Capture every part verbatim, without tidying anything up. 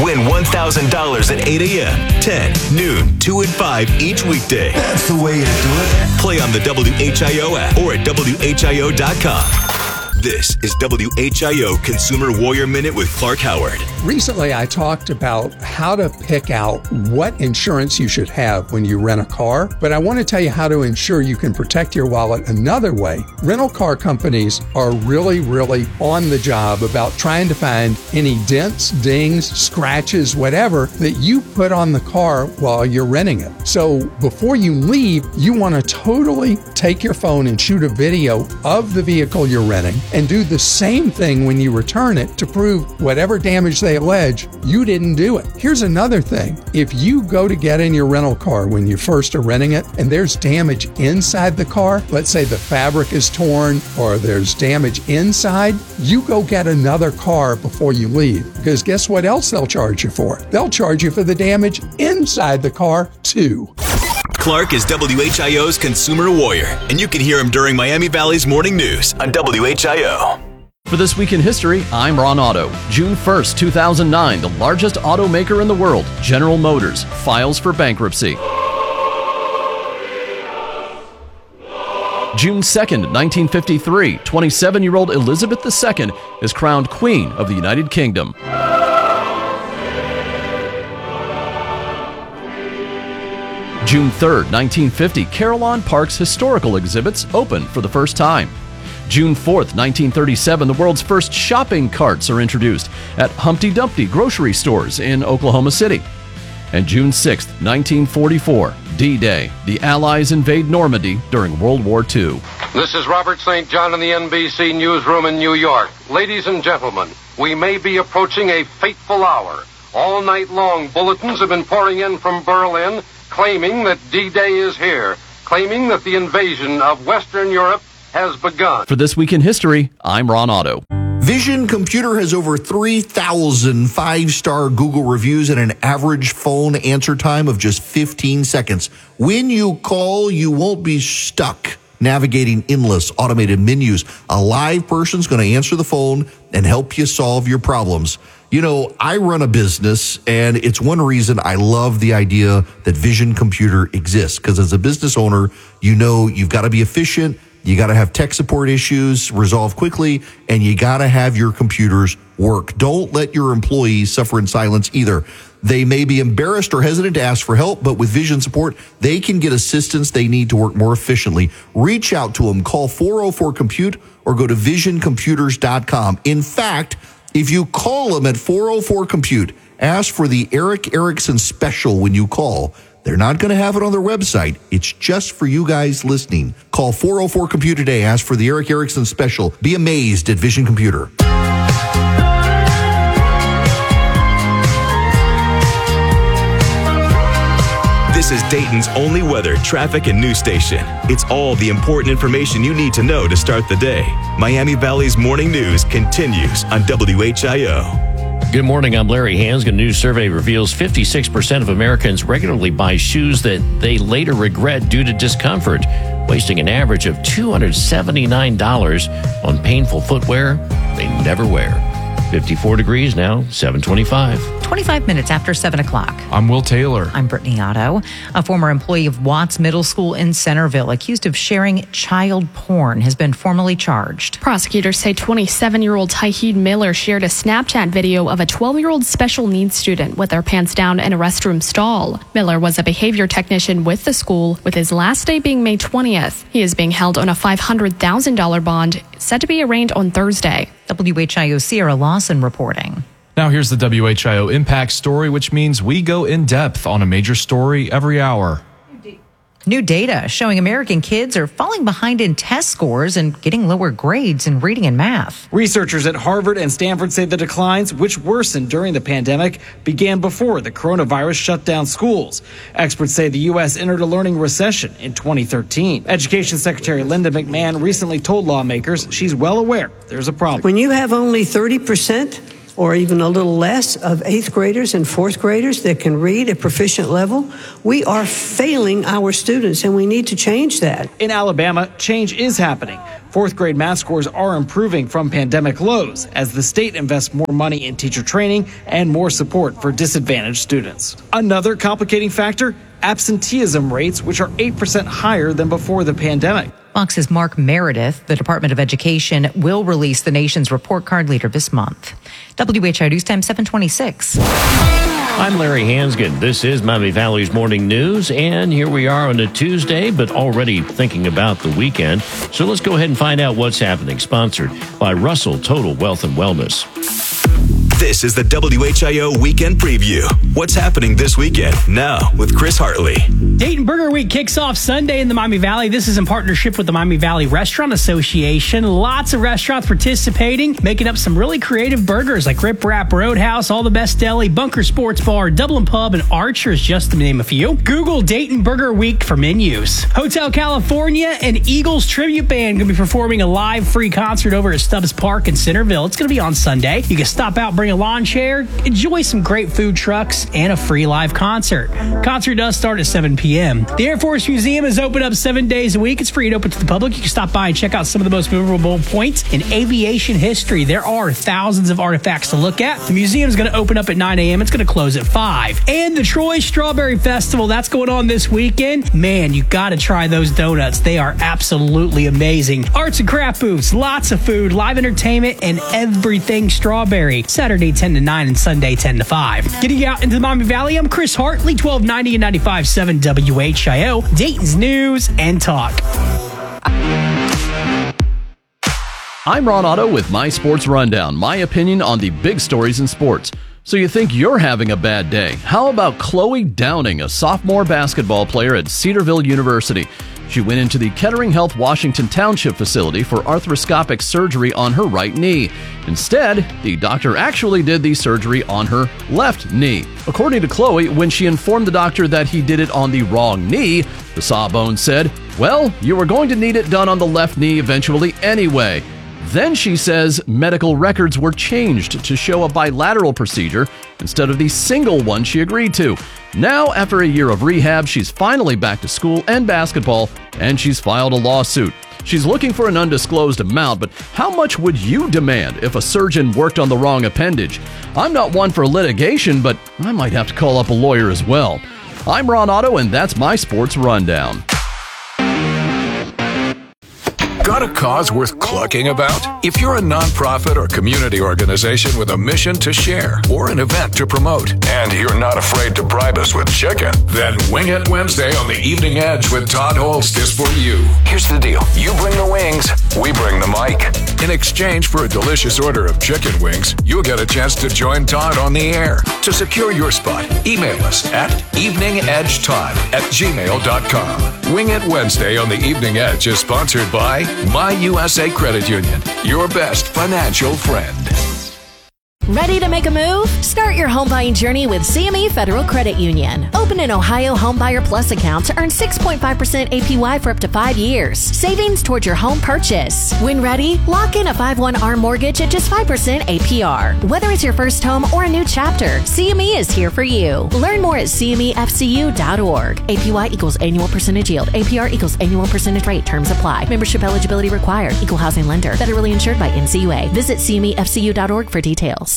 Win one thousand dollars at eight a.m., ten, noon, two, and five each weekday. That's the way to do it. Play on the W H I O app or at W H I O dot com. This is W H I O Consumer Warrior Minute with Clark Howard. Recently, I talked about how to pick out what insurance you should have when you rent a car, but I want to tell you how to ensure you can protect your wallet another way. Rental car companies are really, really on the job about trying to find any dents, dings, scratches, whatever that you put on the car while you're renting it. So before you leave, you want to totally take your phone and shoot a video of the vehicle you're renting and do the same thing when you return it to prove whatever damage they allege, you didn't do it. Here's another thing. If you go to get in your rental car when you first are renting it and there's damage inside the car, let's say the fabric is torn or there's damage inside, you go get another car before you leave. Because guess what else they'll charge you for? They'll charge you for the damage inside the car too. Clark is W H I O's Consumer Warrior, and you can hear him during Miami Valley's Morning News on W H I O. For This Week in History, I'm Ron Otto. June first, two thousand nine, the largest automaker in the world, General Motors, files for bankruptcy. June second, nineteen fifty-three, twenty-seven-year-old Elizabeth the Second is crowned Queen of the United Kingdom. June third, nineteen fifty, Carillon Park's historical exhibits open for the first time. June fourth, nineteen thirty-seven, the world's first shopping carts are introduced at Humpty Dumpty grocery stores in Oklahoma City. And June sixth, nineteen forty-four, D-Day, the Allies invade Normandy during World War Two. This is Robert Saint John in the N B C newsroom in New York. Ladies and gentlemen, we may be approaching a fateful hour. All night long, bulletins have been pouring in from Berlin claiming that D-Day is here, claiming that the invasion of Western Europe has begun. For This Week in History, I'm Ron Otto. Vision Computer has over three thousand five-star Google reviews and an average phone answer time of just fifteen seconds. When you call, you won't be stuck navigating endless automated menus. A live person's going to answer the phone and help you solve your problems. You know, I run a business, and it's one reason I love the idea that Vision Computer exists, because as a business owner, you know you've got to be efficient, you got to have tech support issues resolved quickly, and you got to have your computers work. Don't let your employees suffer in silence either. They may be embarrassed or hesitant to ask for help, but with Vision support, they can get assistance they need to work more efficiently. Reach out to them. Call four oh four compute or go to vision computers dot com. In fact, if you call them at four oh four compute, ask for the Eric Erickson special when you call. They're not going to have it on their website. It's just for you guys listening. Call four oh four compute today. Ask for the Eric Erickson special. Be amazed at Vision Computer. This is Dayton's only weather, traffic, and news station. It's all the important information you need to know to start the day. Miami Valley's Morning News continues on W H I O. Good morning, I'm Larry Hansgen. A new survey reveals fifty-six percent of Americans regularly buy shoes that they later regret due to discomfort, wasting an average of two hundred seventy-nine dollars on painful footwear they never wear. fifty-four degrees now, seven twenty-five. twenty-five minutes after seven o'clock. I'm Will Taylor. I'm Brittany Otto. A former employee of Watts Middle School in Centerville, accused of sharing child porn, has been formally charged. Prosecutors say twenty-seven-year-old Tyheed Miller shared a Snapchat video of a twelve-year-old special needs student with their pants down in a restroom stall. Miller was a behavior technician with the school, with his last day being May twentieth. He is being held on a five hundred thousand dollars bond, set to be arraigned on Thursday. W H I O Sierra Lawson reporting. Now here's the W H I O Impact Story, which means we go in depth on a major story every hour. New data showing American kids are falling behind in test scores and getting lower grades in reading and math. Researchers at Harvard and Stanford say the declines, which worsened during the pandemic, began before the coronavirus shut down schools. Experts say the U S entered a learning recession in twenty thirteen. Education Secretary Linda McMahon recently told lawmakers she's well aware there's a problem. When you have only thirty percent or even a little less of eighth graders and fourth graders that can read at proficient level, we are failing our students, and we need to change that. In Alabama, change is happening. Fourth grade math scores are improving from pandemic lows as the state invests more money in teacher training and more support for disadvantaged students. Another complicating factor, absenteeism rates, which are eight percent higher than before the pandemic. Fox's Mark Meredith, the Department of Education, will release the nation's report card later this month. W H I O News Time seven twenty-six. I'm Larry Hansgen. This is Miami Valley's Morning News, and here we are on a Tuesday, but already thinking about the weekend. So let's go ahead and find out what's happening. Sponsored by Russell Total Wealth and Wellness. This is the W H I O Weekend Preview. What's happening this weekend? Now with Chris Hartley. Dayton Burger Week kicks off Sunday in the Miami Valley. This is in partnership with the Miami Valley Restaurant Association. Lots of restaurants participating, making up some really creative burgers like Rip Rap Roadhouse, All the Best Deli, Bunker Sports Bar, Dublin Pub, and Archer's, just to name a few. Google Dayton Burger Week for menus. Hotel California and Eagles Tribute Band going to be performing a live free concert over at Stubbs Park in Centerville. It's going to be on Sunday. You can stop out, bring a lawn chair, enjoy some great food trucks, and a free live concert. Concert does start at seven p.m. The Air Force Museum is open up seven days a week. It's free and open to the public. You can stop by and check out some of the most memorable points in aviation history. There are thousands of artifacts to look at. The museum is going to open up at nine a.m. It's going to close at five. And the Troy Strawberry Festival, that's going on this weekend. Man, you got to try those donuts. They are absolutely amazing. Arts and craft booths, lots of food, live entertainment, and everything strawberry. Saturday ten to nine and Sunday ten to five. Getting out into the Miami Valley, I'm Chris Hartley, twelve ninety and ninety-five point seven W H I O, Dayton's News and Talk. I'm Ron Otto with My Sports Rundown, my opinion on the big stories in sports. So you think you're having a bad day? How about Chloe Downing, a sophomore basketball player at Cedarville University? She went into the Kettering Health Washington Township facility for arthroscopic surgery on her right knee. Instead, the doctor actually did the surgery on her left knee. According to Chloe, when she informed the doctor that he did it on the wrong knee, the Sawbones said, "Well, you were going to need it done on the left knee eventually anyway." Then she says medical records were changed to show a bilateral procedure instead of the single one she agreed to. Now, after a year of rehab, she's finally back to school and basketball, and she's filed a lawsuit. She's looking for an undisclosed amount, but how much would you demand if a surgeon worked on the wrong appendage? I'm not one for litigation, but I might have to call up a lawyer as well. I'm Ron Otto, and that's my sports rundown. Got a cause worth clucking about? If you're a nonprofit or community organization with a mission to share or an event to promote, and you're not afraid to bribe us with chicken, then Wing It Wednesday on the Evening Edge with Todd Holst is for you. Here's the deal. You bring the wings, we bring the mic. In exchange for a delicious order of chicken wings, you'll get a chance to join Todd on the air. To secure your spot, email us at eveningedgetodd at gmail dot com. Wing It Wednesday on the Evening Edge is sponsored by My U S A Credit Union, your best financial friend. Ready to make a move? Start your home buying journey with C M E Federal Credit Union. Open an Ohio Homebuyer Plus account to earn six point five percent A P Y for up to five years. Savings towards your home purchase. When ready, lock in a five one R mortgage at just five percent A P R. Whether it's your first home or a new chapter, C M E is here for you. Learn more at C M E F C U dot org. A P Y equals annual percentage yield. A P R equals annual percentage rate. Terms apply. Membership eligibility required. Equal housing lender. Federally insured by N C U A. Visit C M E F C U dot org for details.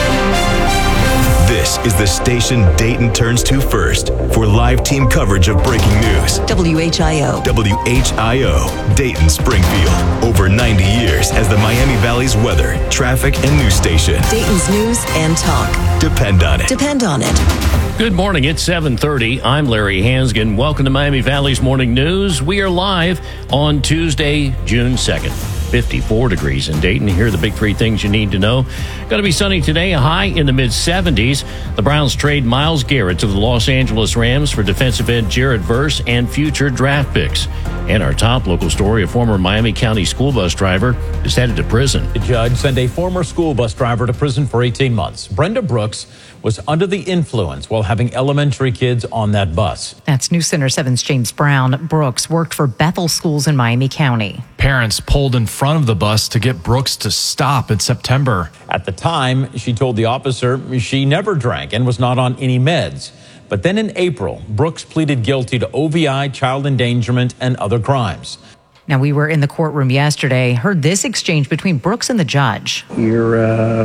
This is the station Dayton turns to first for live team coverage of breaking news. W H I O. W H I O, Dayton Springfield. Over ninety years as the Miami Valley's weather, traffic, and news station. Dayton's News and Talk. Depend on it. Depend on it. Good morning. It's seven thirty. I'm Larry Hansgen. Welcome to Miami Valley's Morning News. We are live on Tuesday, June second. fifty-four degrees in Dayton. Here are the big three things you need to know. Going to be sunny today, a high in the mid seventies. The Browns trade Myles Garrett to the Los Angeles Rams for defensive end Jared Verse and future draft picks. And our top local story, a former Miami County school bus driver is headed to prison. The judge sent a former school bus driver to prison for eighteen months. Brenda Brooks was under the influence while having elementary kids on that bus. That's News Center seven's James Brown. Brooks worked for Bethel Schools in Miami County. Parents pulled in front of the bus to get Brooks to stop in September. At the time, she told the officer she never drank and was not on any meds. But then in April, Brooks pleaded guilty to O V I, child endangerment, and other crimes. Now, we were in the courtroom yesterday, heard this exchange between Brooks and the judge. Your uh,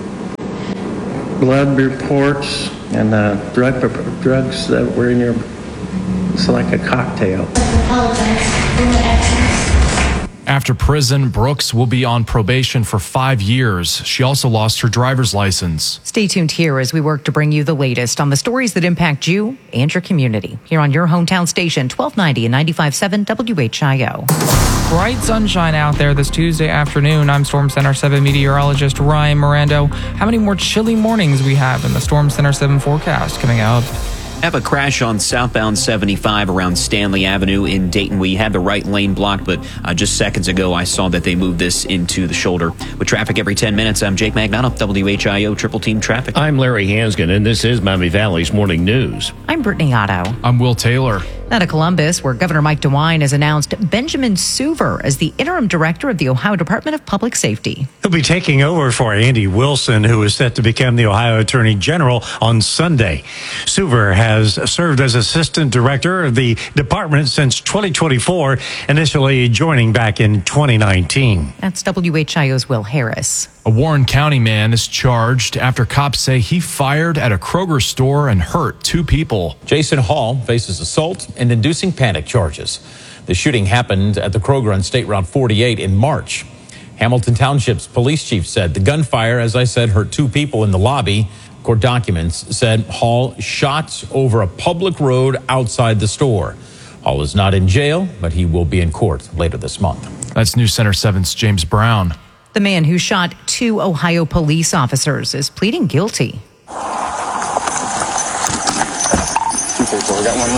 blood reports and uh, drug, drugs that were in your, it's like a cocktail. I apologize for the actions. After prison, Brooks will be on probation for five years. She also lost her driver's license. Stay tuned here as we work to bring you the latest on the stories that impact you and your community. Here on your hometown station, twelve ninety and ninety-five point seven W H I O. Bright sunshine out there this Tuesday afternoon. I'm Storm Center seven meteorologist Ryan Mirando. How many more chilly mornings we have in the Storm Center seven forecast coming up? Have a crash on southbound seventy-five around Stanley Avenue in Dayton. We had the right lane blocked, but uh, just seconds ago I saw that they moved this into the shoulder. With traffic every ten minutes, I'm Jake Magnano, W H I O Triple Team Traffic. I'm Larry Hansgen, and this is Miami Valley's Morning News. I'm Brittany Otto. I'm Will Taylor. Now to Columbus, where Governor Mike DeWine has announced Benjamin Suver as the interim director of the Ohio Department of Public Safety. He'll be taking over for Andy Wilson, who is set to become the Ohio Attorney General on Sunday. Suver has served as assistant director of the department since twenty twenty-four, initially joining back in twenty nineteen. That's W H I O's Will Harris. A Warren County man is charged after cops say he fired at a Kroger store and hurt two people. Jason Hall faces assault and inducing panic charges. The shooting happened at the Kroger on State Route forty-eight in March. Hamilton Township's police chief said the gunfire, as I said, hurt two people in the lobby. Court documents said Hall shot over a public road outside the store. Hall is not in jail, but he will be in court later this month. That's News Center seven's James Brown. The man who shot two Ohio police officers is pleading guilty. two people, I got one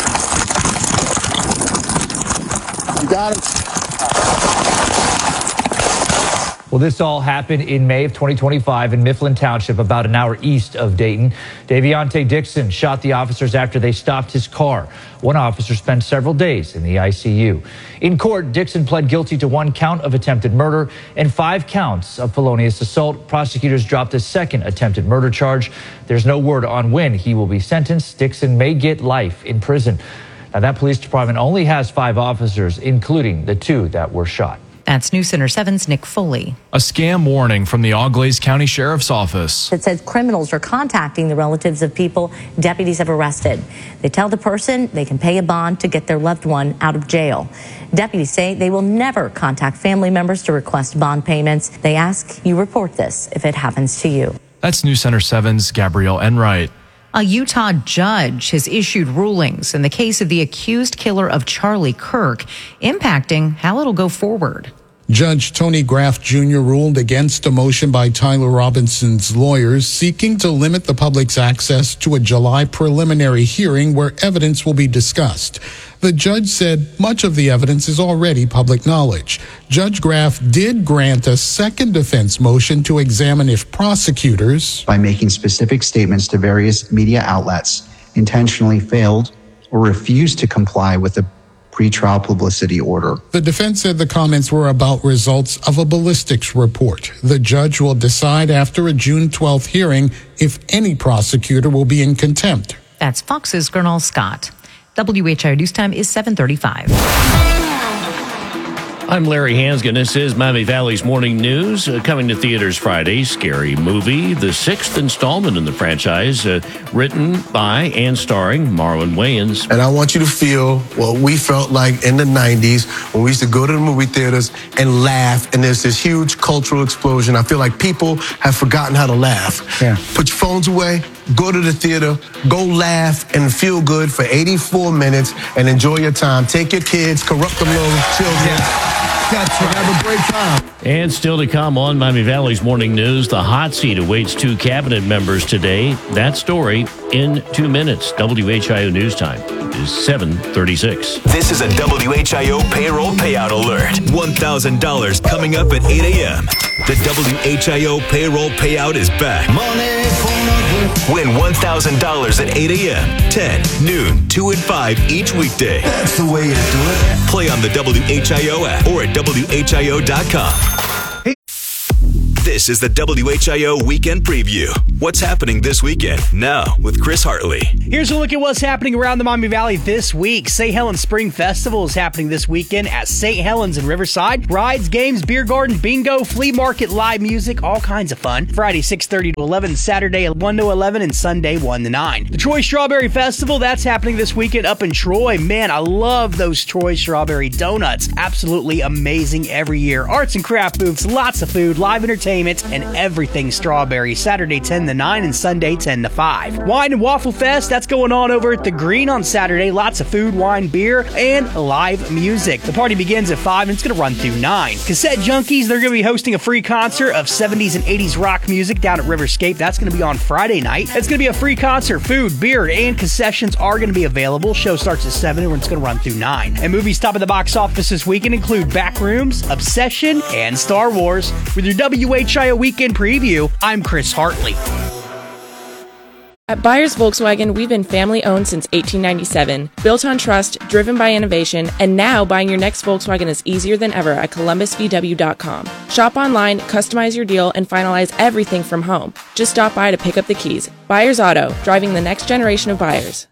right. You got him. Well, this all happened in May of twenty twenty-five in Mifflin Township, about an hour east of Dayton. Daviante Dixon shot the officers after they stopped his car. One officer spent several days in the I C U. In court, Dixon pled guilty to one count of attempted murder and five counts of felonious assault. Prosecutors dropped a second attempted murder charge. There's no word on when he will be sentenced. Dixon may get life in prison. Now, that police department only has five officers, including the two that were shot. That's News Center seven's Nick Foley. A scam warning from the Auglaize County Sheriff's Office. It says criminals are contacting the relatives of people deputies have arrested. They tell the person they can pay a bond to get their loved one out of jail. Deputies say they will never contact family members to request bond payments. They ask you report this if it happens to you. That's News Center seven's Gabrielle Enright. A Utah judge has issued rulings in the case of the accused killer of Charlie Kirk, impacting how it'll go forward. Judge Tony Graff Junior ruled against a motion by Tyler Robinson's lawyers seeking to limit the public's access to a July preliminary hearing where evidence will be discussed. The judge said much of the evidence is already public knowledge. Judge Graff did grant a second defense motion to examine if prosecutors, by making specific statements to various media outlets, intentionally failed or refused to comply with the pretrial publicity order. The defense said the comments were about results of a ballistics report. The judge will decide after a June twelfth hearing if any prosecutor will be in contempt. That's Fox's Gernal Scott. W H I O News Time is seven thirty-five. I'm Larry Hansgen. This is Miami Valley's Morning News. Uh, coming to theaters Friday, Scary Movie, the sixth installment in the franchise, uh, written by and starring Marlon Wayans. And I want you to feel what we felt like in the nineties when we used to go to the movie theaters and laugh, and there's this huge cultural explosion. I feel like people have forgotten how to laugh. Yeah. Put your phones away, go to the theater, go laugh and feel good for eighty-four minutes and enjoy your time. Take your kids, corrupt them little children. Yeah. That's right. Have a great time. And still to come on Miami Valley's Morning News, the hot seat awaits two cabinet members today. That story in two minutes. W H I O News Time. is seven thirty-six. This is a W H I O payroll payout alert. one thousand dollars coming up at eight a.m. The W H I O payroll payout is back. Win one thousand dollars at eight a.m., ten, noon, two, and five each weekday. That's the way to do it. Play on the W H I O app or at W H I O dot com. This is the W H I O Weekend Preview. What's happening this weekend? Now with Chris Hartley. Here's a look at what's happening around the Miami Valley this week. Saint Helens Spring Festival is happening this weekend at Saint Helens in Riverside. Rides, games, beer garden, bingo, flea market, live music, all kinds of fun. Friday six thirty to eleven, Saturday one to eleven, and Sunday one to nine. The Troy Strawberry Festival, that's happening this weekend up in Troy. Man, I love those Troy Strawberry donuts. Absolutely amazing every year. Arts and craft booths, lots of food, live entertainment, and everything strawberry. Saturday ten to nine and Sunday ten to five. Wine and Waffle Fest, that's going on over at the Green on Saturday. Lots of food, wine, beer, and live music. The party begins at five and it's going to run through nine. Cassette Junkies, they're going to be hosting a free concert of seventies and eighties rock music down at Riverscape. That's going to be on Friday night. It's going to be a free concert. Food, beer, and concessions are going to be available. Show starts at seven and it's going to run through nine. And movies top of the box office this weekend include Backrooms, Obsession, and Star Wars. With your W H I O Weekend Preview, I'm Chris Hartley. At Byers Volkswagen, we've been family-owned since eighteen ninety-seven, built on trust, driven by innovation, and now buying your next Volkswagen is easier than ever at Columbus V W dot com. Shop online, customize your deal, and finalize everything from home. Just stop by to pick up the keys. Byers Auto, driving the next generation of buyers.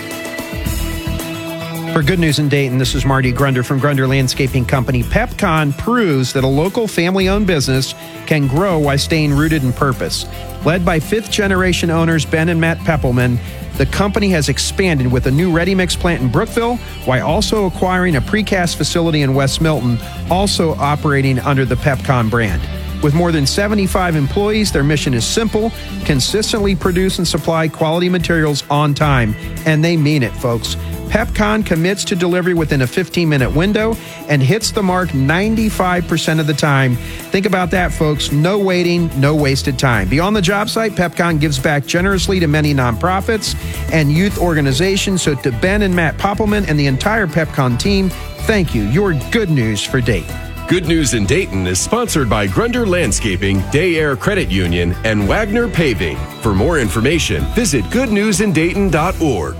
For Good News in Dayton, this is Marty Grunder from Grunder Landscaping Company. PepCon proves that a local family-owned business can grow while staying rooted in purpose. Led by fifth-generation owners Ben and Matt Peppelman, the company has expanded with a new ready-mix plant in Brookville while also acquiring a precast facility in West Milton, also operating under the PepCon brand. With more than seventy-five employees, their mission is simple: consistently produce and supply quality materials on time. And they mean it, folks. PepCon commits to delivery within a fifteen-minute window and hits the mark ninety-five percent of the time. Think about that, folks. No waiting, no wasted time. Beyond the job site, PepCon gives back generously to many nonprofits and youth organizations. So to Ben and Matt Poppelman and the entire PepCon team, thank you. Your good news for Dayton. Good News in Dayton is sponsored by Grunder Landscaping, Day Air Credit Union, and Wagner Paving. For more information, visit good news in dayton dot org.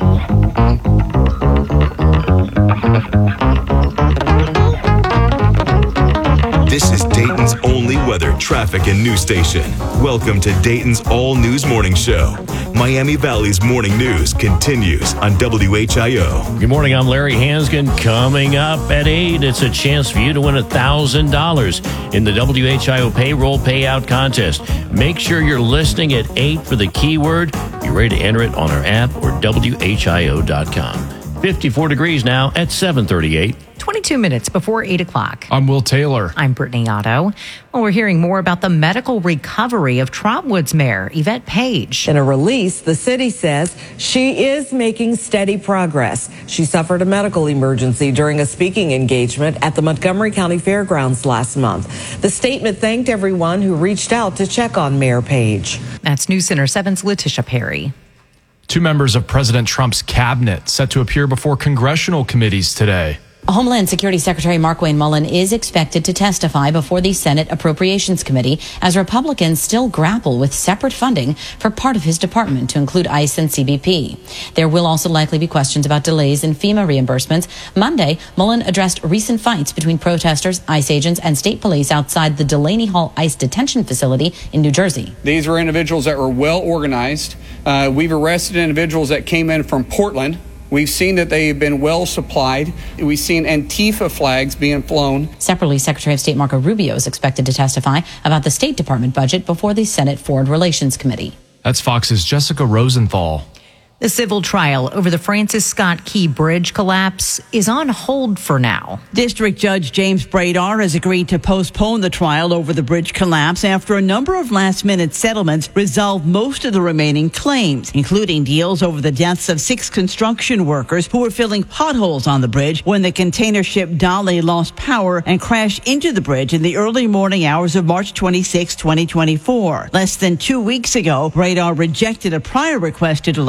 This is Dayton's only weather, traffic, and news station. Welcome to Dayton's All News Morning Show. Miami Valley's morning news continues on W H I O. Good morning, I'm Larry Hansgen. Coming up at eight, it's a chance for you to win one thousand dollars in the W H I O Payroll Payout Contest. Make sure you're listening at eight for the keyword. Be ready to enter it on our app or W H I O dot com. fifty-four degrees now at seven thirty-eight. twenty-two minutes before eight o'clock. I'm Will Taylor. I'm Brittany Otto. Well, we're hearing more about the medical recovery of Trotwood's mayor, Yvette Page. In a release, the city says she is making steady progress. She suffered a medical emergency during a speaking engagement at the Montgomery County Fairgrounds last month. The statement thanked everyone who reached out to check on Mayor Page. That's News Center seven's Letitia Perry. Two members of President Trump's cabinet set to appear before congressional committees today. Homeland Security Secretary Markwayne Mullin is expected to testify before the Senate Appropriations Committee as Republicans still grapple with separate funding for part of his department to include ICE and C B P. There will also likely be questions about delays in FEMA reimbursements. Monday, Mullin addressed recent fights between protesters, ICE agents, and state police outside the Delaney Hall ICE detention facility in New Jersey. These were individuals that were well organized. Uh, we've arrested individuals that came in from Portland. We've seen that they've been well supplied. We've seen Antifa flags being flown. Separately, Secretary of State Marco Rubio is expected to testify about the State Department budget before the Senate Foreign Relations Committee. That's Fox's Jessica Rosenthal. The civil trial over the Francis Scott Key Bridge collapse is on hold for now. District Judge James Bradar has agreed to postpone the trial over the bridge collapse after a number of last-minute settlements resolved most of the remaining claims, including deals over the deaths of six construction workers who were filling potholes on the bridge when the container ship Dolly lost power and crashed into the bridge in the early morning hours of March twenty-sixth, twenty twenty-four. Less than two weeks ago, Bradar rejected a prior request to delay the trial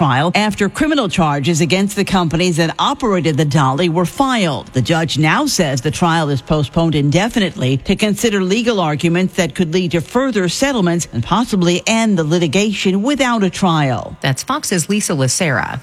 trial after criminal charges against the companies that operated the dolly were filed. The judge now says the trial is postponed indefinitely to consider legal arguments that could lead to further settlements and possibly end the litigation without a trial. That's Fox's Lisa Lacera.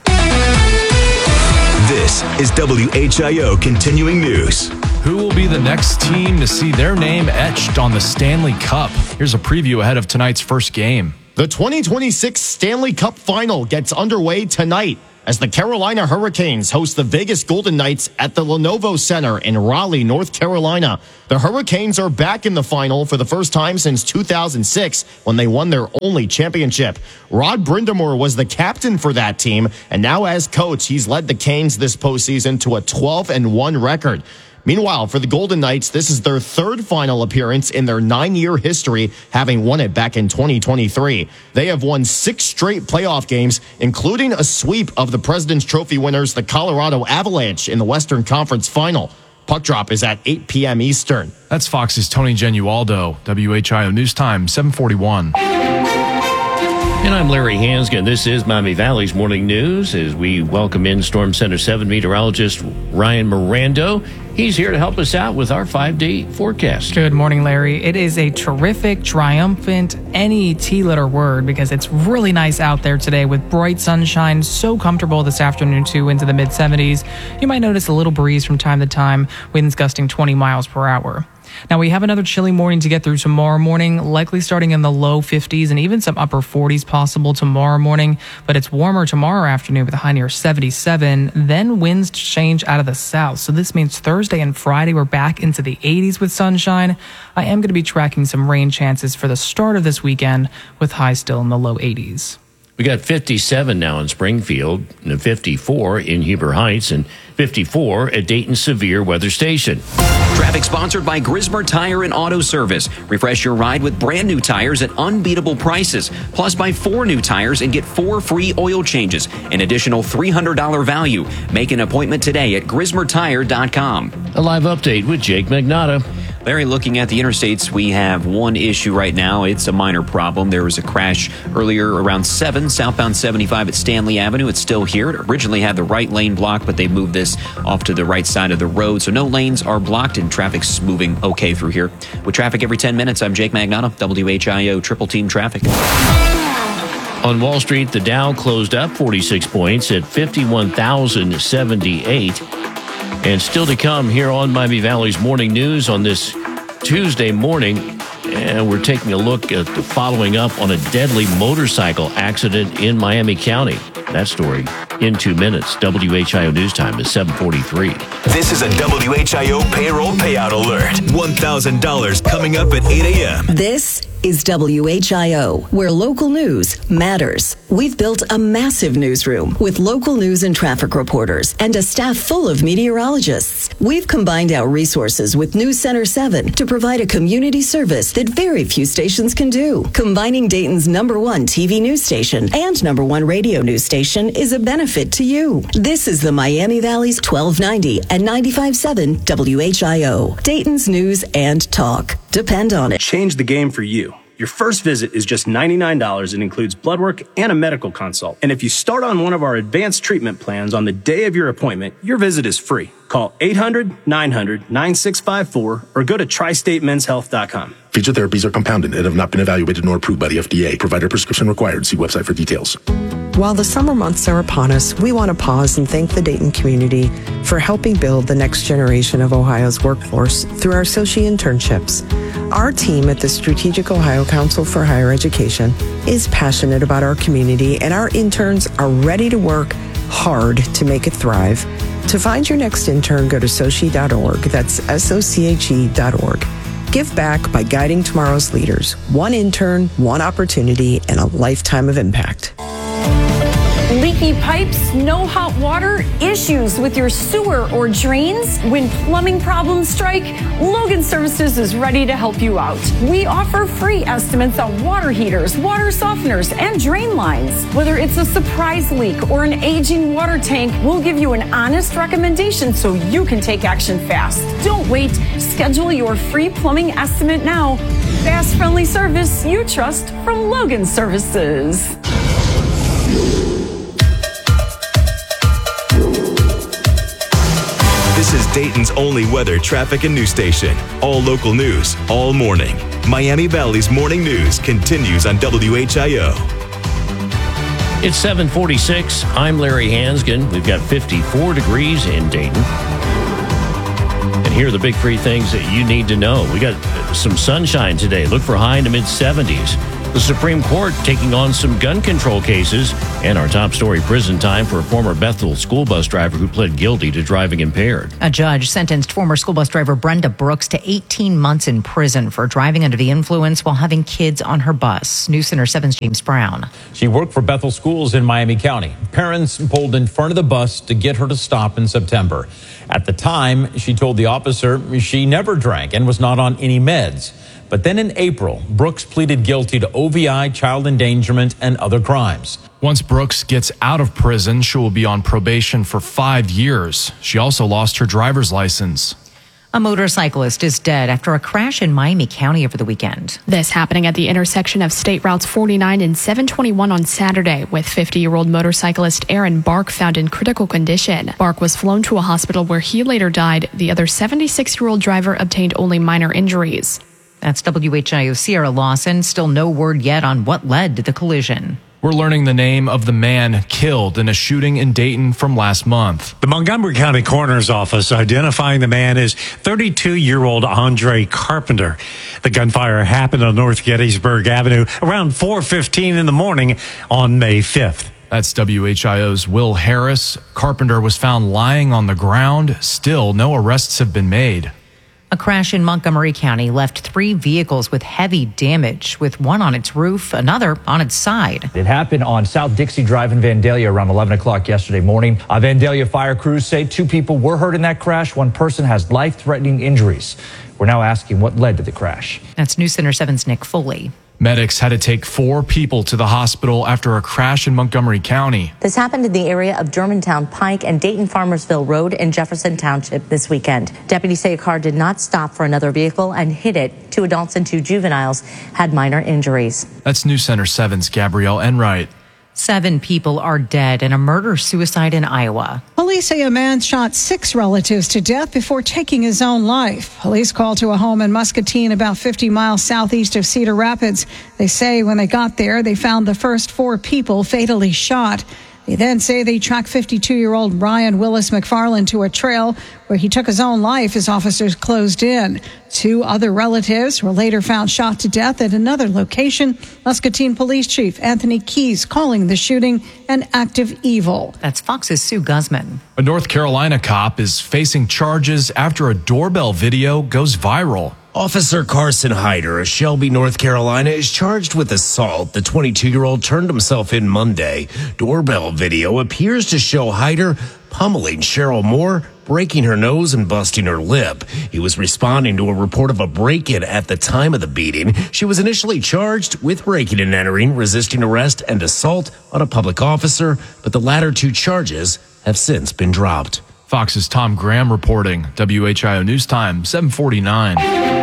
This is W H I O Continuing News. Who will be the next team to see their name etched on the Stanley Cup? Here's a preview ahead of tonight's first game. The twenty twenty-six Stanley Cup Final gets underway tonight as the Carolina Hurricanes host the Vegas Golden Knights at the Lenovo Center in Raleigh, North Carolina. The Hurricanes are back in the final for the first time since two thousand six when they won their only championship. Rod Brind'Amour was the captain for that team, and now as coach, he's led the Canes this postseason to a twelve and one record. Meanwhile, for the Golden Knights, this is their third final appearance in their nine-year history, having won it back in twenty twenty-three. They have won six straight playoff games, including a sweep of the President's Trophy winners, the Colorado Avalanche, in the Western Conference Final. Puck drop is at eight p.m. Eastern. That's Fox's Tony Genualdo. W H I O News Time, seven forty-one. And I'm Larry Hansgen. This is Miami Valley's Morning News as we welcome in Storm Center seven meteorologist Ryan Mirando. He's here to help us out with our five-day forecast. Good morning, Larry. It is a terrific, triumphant, any T-letter word because it's really nice out there today with bright sunshine, so comfortable this afternoon too into the mid seventies. You might notice a little breeze from time to time, winds gusting twenty miles per hour. Now, we have another chilly morning to get through tomorrow morning, likely starting in the low fifties and even some upper forties possible tomorrow morning. But it's warmer tomorrow afternoon with a high near seventy-seven. Then winds change out of the south. So this means Thursday and Friday we're back into the eighties with sunshine. I am going to be tracking some rain chances for the start of this weekend with highs still in the low eighties. We got fifty-seven now in Springfield, and fifty-four in Heber Heights, and fifty-four at Dayton Severe Weather Station. Traffic sponsored by Grismer Tire and Auto Service. Refresh your ride with brand new tires at unbeatable prices. Plus, buy four new tires and get four free oil changes. An additional three hundred dollars value. Make an appointment today at grismer tire dot com. A live update with Jake Magnotta. Larry, looking at the interstates, we have one issue right now. It's a minor problem. There was a crash earlier around seven, southbound seventy-five at Stanley Avenue. It's still here. It originally had the right lane blocked, but they moved this off to the right side of the road. So no lanes are blocked and traffic's moving okay through here. With traffic every ten minutes, I'm Jake Magnotta, W H I O Triple Team Traffic. On Wall Street, the Dow closed up forty-six points at fifty-one thousand seventy-eight. And still to come here on Miami Valley's Morning News on this Tuesday morning. And we're taking a look at the following up on a deadly motorcycle accident in Miami County. That story in two minutes. W H I O News Time is seven forty-three. This is a W H I O payroll payout alert. one thousand dollars coming up at eight a.m. This is W H I O, where local news matters. We've built a massive newsroom with local news and traffic reporters and a staff full of meteorologists. We've combined our resources with News Center seven to provide a community service that very few stations can do. Combining Dayton's number one T V news station and number one radio news station is a benefit to you. This is the Miami Valley's twelve ninety and ninety-five point seven W H I O. Dayton's news and talk. Depend on it. Change the game for you. Your first visit is just ninety-nine dollars and includes blood work and a medical consult. And if you start on one of our advanced treatment plans on the day of your appointment, your visit is free. Call eight hundred, nine hundred, nine six five four or go to tri state men's health dot com. Future therapies are compounded and have not been evaluated nor approved by the F D A. Provider prescription required. See website for details. While the summer months are upon us, we want to pause and thank the Dayton community for helping build the next generation of Ohio's workforce through our Soci internships. Our team at the Strategic Ohio Council for Higher Education is passionate about our community, and our interns are ready to work hard to make it thrive. To find your next intern, go to soci dot org. That's S O C H E dot org. Give back by guiding tomorrow's leaders. One intern, one opportunity, and a lifetime of impact. Leaky pipes, no hot water, issues with your sewer or drains? When plumbing problems strike, Logan Services is ready to help you out. We offer free estimates on water heaters, water softeners, and drain lines. Whether it's a surprise leak or an aging water tank, we'll give you an honest recommendation so you can take action fast. Don't wait. Schedule your free plumbing estimate now. Fast, friendly service you trust from Logan Services. This is Dayton's only weather, traffic, and news station. All local news, all morning. Miami Valley's Morning News continues on W H I O. It's seven forty-six. I'm Larry Hansgen. We've got fifty-four degrees in Dayton. And here are the big three things that you need to know. We got some sunshine today. Look for high in the mid seventies. The Supreme Court taking on some gun control cases, and our top story, prison time for a former Bethel school bus driver who pled guilty to driving impaired. A judge sentenced former school bus driver Brenda Brooks to eighteen months in prison for driving under the influence while having kids on her bus. News Center seven's James Brown. She worked for Bethel Schools in Miami County. Parents pulled in front of the bus to get her to stop in September. At the time, she told the officer she never drank and was not on any meds. But then in April, Brooks pleaded guilty to O V I, child endangerment, and other crimes. Once Brooks gets out of prison, she will be on probation for five years. She also lost her driver's license. A motorcyclist is dead after a crash in Miami County over the weekend. This happening at the intersection of State Routes forty-nine and seven twenty-one on Saturday, with fifty-year-old motorcyclist Aaron Bark found in critical condition. Bark was flown to a hospital where he later died. The other seventy-six-year-old driver obtained only minor injuries. That's W H I O Sierra Lawson. Still no word yet on what led to the collision. We're learning the name of the man killed in a shooting in Dayton from last month. The Montgomery County Coroner's Office identifying the man as thirty-two-year-old Andre Carpenter. The gunfire happened on North Gettysburg Avenue around four fifteen in the morning on May fifth. That's W H I O's Will Harris. Carpenter was found lying on the ground. Still, no arrests have been made. A crash in Montgomery County left three vehicles with heavy damage, with one on its roof, another on its side. It happened on South Dixie Drive in Vandalia around eleven o'clock yesterday morning. Uh, Vandalia fire crews say two people were hurt in that crash. One person has life-threatening injuries. We're now asking what led to the crash. That's News Center seven's Nick Foley. Medics had to take four people to the hospital after a crash in Montgomery County. This happened in the area of Germantown Pike and Dayton Farmersville Road in Jefferson Township this weekend. Deputies say a car did not stop for another vehicle and hit it. Two adults and two juveniles had minor injuries. That's News Center seven's Gabrielle Enright. Seven people are dead in a murder-suicide in Iowa. Police say a man shot six relatives to death before taking his own life. Police called to a home in Muscatine, about fifty miles southeast of Cedar Rapids. They say when they got there, they found the first four people fatally shot. They then say they tracked fifty-two-year-old Ryan Willis McFarland to a trail where he took his own life as officers closed in. Two other relatives were later found shot to death at another location. Muscatine Police Chief Anthony Keys calling the shooting an act of evil. That's Fox's Sue Guzman. A North Carolina cop is facing charges after a doorbell video goes viral. Officer Carson Hyder of Shelby, North Carolina, is charged with assault. The twenty-two-year-old turned himself in Monday. Doorbell video appears to show Hyder pummeling Cheryl Moore, breaking her nose and busting her lip. He was responding to a report of a break-in at the time of the beating. She was initially charged with breaking and entering, resisting arrest, and assault on a public officer, but the latter two charges have since been dropped. Fox's Tom Graham reporting. W H I O News Time, seven forty-nine.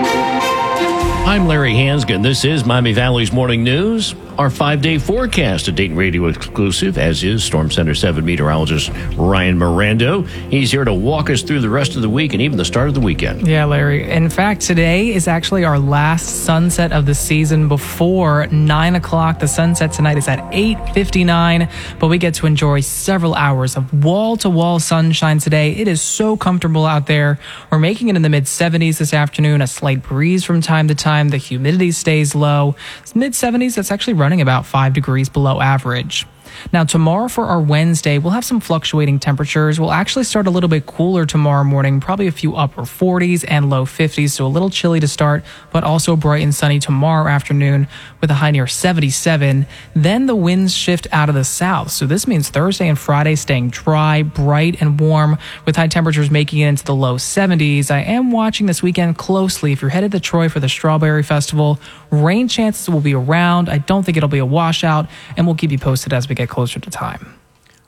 I'm Larry Hansgen. This is Miami Valley's Morning News. Our five-day forecast, a Dayton Radio exclusive, as is Storm Center seven meteorologist Ryan Mirando. He's here to walk us through the rest of the week and even the start of the weekend. Yeah, Larry. In fact, today is actually our last sunset of the season before nine o'clock. The sunset tonight is at eight fifty-nine, but we get to enjoy several hours of wall-to-wall sunshine today. It is so comfortable out there. We're making it in the mid seventies this afternoon, a slight breeze from time to time. The humidity stays low. mid seventies, that's actually running about five degrees below average. Now, tomorrow for our Wednesday, we'll have some fluctuating temperatures. We'll actually start a little bit cooler tomorrow morning, probably a few upper forties and low fifties, so a little chilly to start, but also bright and sunny tomorrow afternoon with a high near seventy-seven. Then the winds shift out of the south, so this means Thursday and Friday staying dry, bright, and warm, with high temperatures making it into the low seventies. I am watching this weekend closely. If you're headed to Troy for the Strawberry Festival, rain chances will be around. I don't think it'll be a washout, and we'll keep you posted as we get closer to time.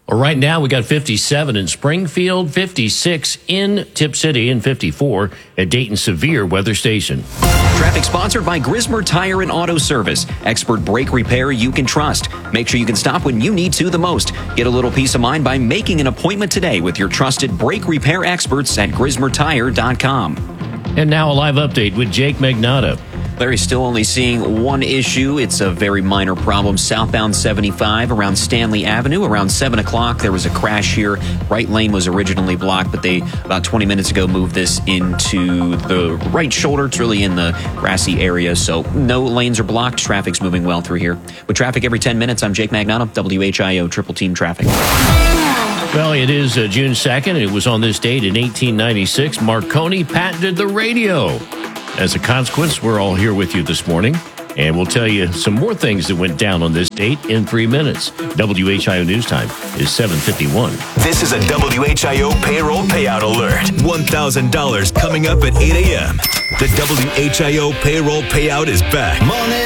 Well, right now we got fifty-seven in Springfield, fifty-six in Tip City, and fifty-four at Dayton Severe Weather Station. Traffic sponsored by Grismer Tire and Auto Service. Expert brake repair you can trust. Make sure you can stop when you need to the most. Get a little peace of mind by making an appointment today with your trusted brake repair experts at grismer tire dot com. And now a live update with Jake Magnotta. Larry's still only seeing one issue. It's a very minor problem. Southbound seventy-five around Stanley Avenue. Around seven o'clock, there was a crash here. Right lane was originally blocked, but they, about twenty minutes ago, moved this into the right shoulder. It's really in the grassy area, so no lanes are blocked. Traffic's moving well through here. With traffic every ten minutes, I'm Jake Magnotta, W H I O Triple Team Traffic. Well, it is uh, June second. It was on this date in eighteen ninety-six. Marconi patented the radio. As a consequence, we're all here with you this morning, and we'll tell you some more things that went down on this date in three minutes. W H I O News Time is seven fifty-one. This is a W H I O payroll payout alert. one thousand dollars coming up at eight a.m. The W H I O payroll payout is back.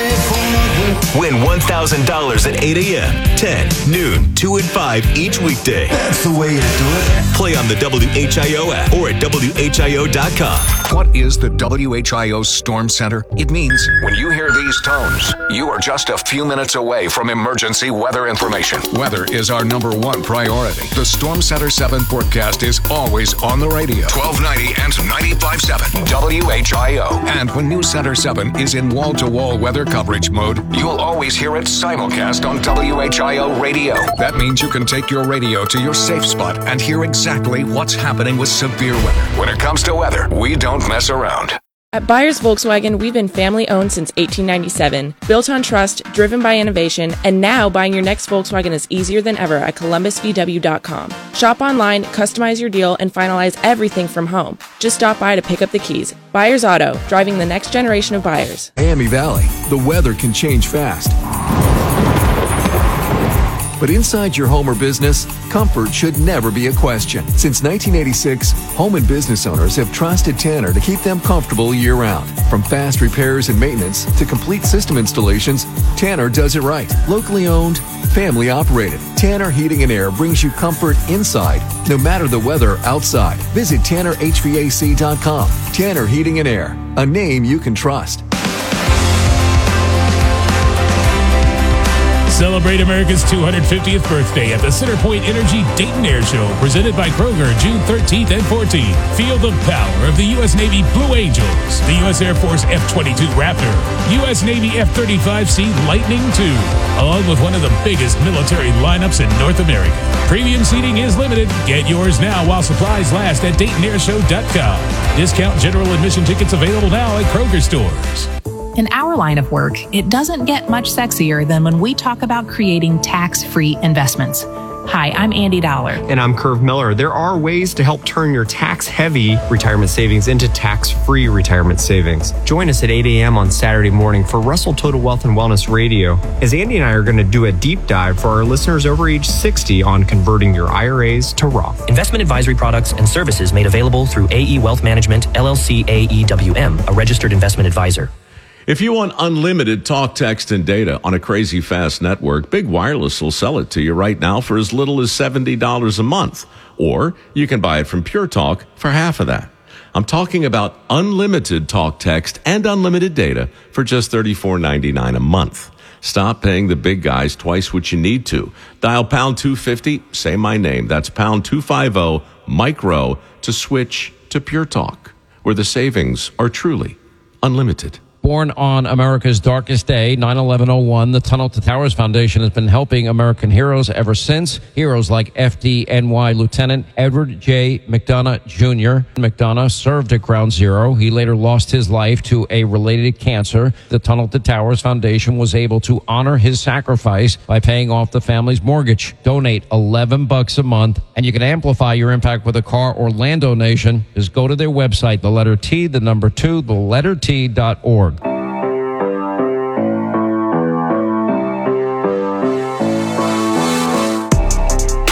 Win one thousand dollars at eight a.m., ten, noon, two, and five each weekday. That's the way to do it. Play on the W H I O app or at W H I O dot com. What is the W H I O Storm Center? It means when you hear these tones, you are just a few minutes away from emergency weather information. Weather is our number one priority. The Storm Center seven forecast is always on the radio. twelve ninety and ninety-five point seven W H I O. And when News Center seven is in wall-to-wall weather coverage mode, you'll always hear it simulcast on W H I O radio. That means you can take your radio to your safe spot and hear exactly what's happening with severe weather. When it comes to weather, we don't mess around. At Byers Volkswagen, we've been family-owned since eighteen ninety-seven, built on trust, driven by innovation, and now buying your next Volkswagen is easier than ever at columbus v w dot com. Shop online, customize your deal, and finalize everything from home. Just stop by to pick up the keys. Byers Auto, driving the next generation of buyers. Miami Valley, the weather can change fast. But inside your home or business, comfort should never be a question. Since nineteen eighty-six, home and business owners have trusted Tanner to keep them comfortable year-round. From fast repairs and maintenance to complete system installations, Tanner does it right. Locally owned, family operated. Tanner Heating and Air brings you comfort inside, no matter the weather outside. Visit Tanner H V A C dot com. Tanner Heating and Air, a name you can trust. Celebrate America's two hundred fiftieth birthday at the Centerpoint Energy Dayton Air Show, presented by Kroger, June thirteenth and fourteenth. Feel the power of the U S Navy Blue Angels, the U S Air Force F twenty-two Raptor, U S Navy F thirty-five C Lightning two, along with one of the biggest military lineups in North America. Premium seating is limited. Get yours now while supplies last at Dayton Air Show dot com. Discount general admission tickets available now at Kroger stores. In our line of work, it doesn't get much sexier than when we talk about creating tax-free investments. Hi, I'm Andy Dollar. And I'm Curve Miller. There are ways to help turn your tax-heavy retirement savings into tax-free retirement savings. Join us at eight a.m. on Saturday morning for Russell Total Wealth and Wellness Radio, as Andy and I are going to do a deep dive for our listeners over age sixty on converting your I R As to Roth. Investment advisory products and services made available through A E Wealth Management, L L C A E W M, a registered investment advisor. If you want unlimited talk, text, and data on a crazy fast network, Big Wireless will sell it to you right now for as little as seventy dollars a month. Or you can buy it from Pure Talk for half of that. I'm talking about unlimited talk, text, and unlimited data for just thirty-four ninety-nine a month. Stop paying the big guys twice what you need to. Dial pound two fifty, say my name. That's pound two fifty, micro, to switch to Pure Talk, where the savings are truly unlimited. Born on America's darkest day, nine eleven oh one, the Tunnel to Towers Foundation has been helping American heroes ever since. Heroes like F D N Y Lieutenant Edward J. McDonough Junior McDonough served at Ground Zero. He later lost his life to a related cancer. The Tunnel to Towers Foundation was able to honor his sacrifice by paying off the family's mortgage. Donate eleven bucks a month, and you can amplify your impact with a car or land donation. Just go to their website, the letter T, the number two, the letter T dot org.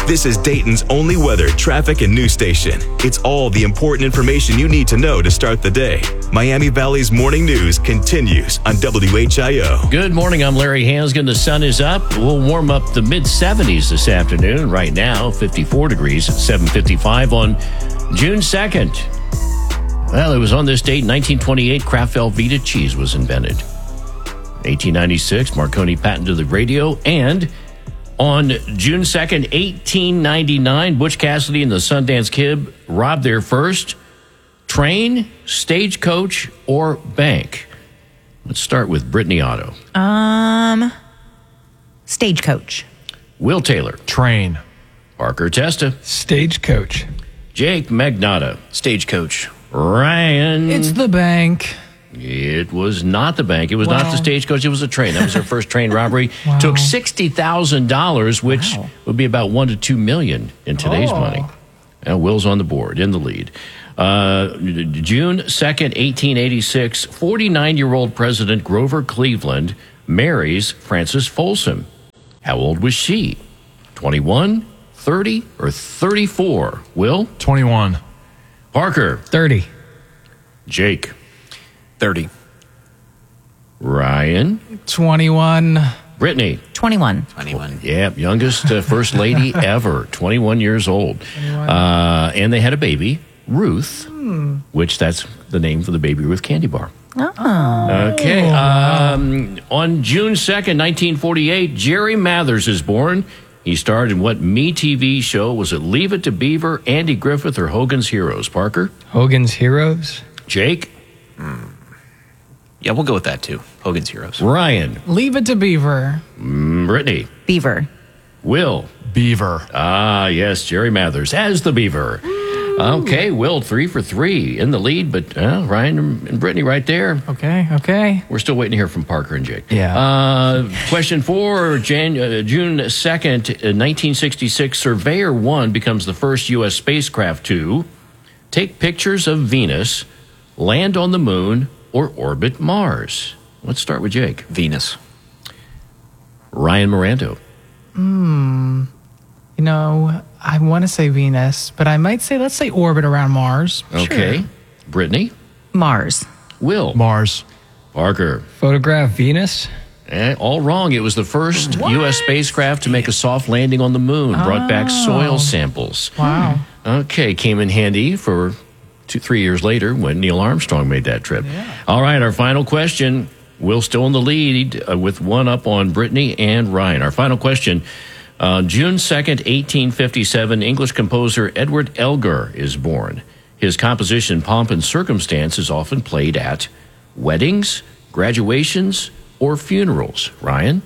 This is Dayton's only weather, traffic, and news station. It's all the important information you need to know to start the day. Miami Valley's morning news continues on W H I O. Good morning. I'm Larry Hansgen. The sun is up. We'll warm up the mid seventies this afternoon. Right now, fifty-four degrees at seven fifty-five on June second. Well, it was on this date, nineteen twenty-eight, Kraft Velveeta cheese was invented. eighteen ninety-six, Marconi patented the radio. And on June second, eighteen ninety-nine, Butch Cassidy and the Sundance Kid robbed their first train, stagecoach, or bank. Let's start with Brittany Otto. Um, stagecoach. Will Taylor. Train. Parker Testa. Stagecoach. Jake Magnata. Stagecoach. Ryan. It's the bank. It was not the bank. It was Wow. not the stagecoach. It was a train. That was their first train robbery. Wow. Took sixty thousand dollars, which Wow. would be about one to two million in today's Oh. money. And Will's on the board, in the lead. Uh, June second, eighteen eighty-six, forty-nine-year-old President Grover Cleveland marries Frances Folsom. How old was she? twenty-one, thirty, or thirty-four? Will? twenty-one. Parker? thirty. Jake? thirty. Ryan? twenty-one. Brittany? twenty-one. twenty-one. Yeah, youngest uh, first lady ever, twenty-one years old. Uh, and they had a baby, Ruth, Hmm. which that's the name for the Baby Ruth candy bar. Oh. Okay. Um, on June second, nineteen forty-eight, Jerry Mathers is born. He starred in what Me T V show? Was it Leave It to Beaver, Andy Griffith, or Hogan's Heroes? Parker? Hogan's Heroes. Jake? Yeah, we'll go with that too. Hogan's Heroes. Ryan? Leave it to Beaver. Mm, Brittany? Beaver. Will? Beaver. Ah, yes, Jerry Mathers as the Beaver. Okay, Will, three for three in the lead, but uh, Ryan and Brittany right there. Okay, okay. We're still waiting to hear from Parker and Jake. Yeah. Uh, question four, Jan- uh, June second, uh, nineteen sixty-six, Surveyor one becomes the first U S spacecraft to take pictures of Venus, land on the moon, or orbit Mars. Let's start with Jake. Venus. Ryan Mirando. Hmm. You know, I want to say Venus, but I might say, let's say orbit around Mars. Okay. Sure. Brittany. Mars. Will. Mars. Parker. Photograph Venus. Eh, all wrong. It was the first U S spacecraft to make a soft landing on the moon. Brought back soil samples. Wow. Okay, came in handy for two, three years later when Neil Armstrong made that trip. All right, our final question. Will still in the lead uh, with one up on Brittany and Ryan. Our final question. Uh, June second, eighteen fifty-seven, English composer Edward Elgar is born. His composition Pomp and Circumstance is often played at weddings, graduations, or funerals. Ryan?